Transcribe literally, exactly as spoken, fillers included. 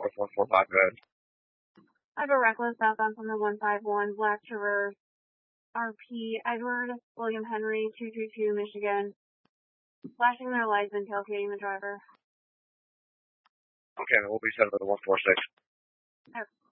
North one four five, go ahead. I have a reckless southbound from the one five one, Black Traverse, R P Edward William Henry, two two two, Michigan. Flashing their lights and tailgating the driver. Okay, then we'll be sent to the one four six. Okay.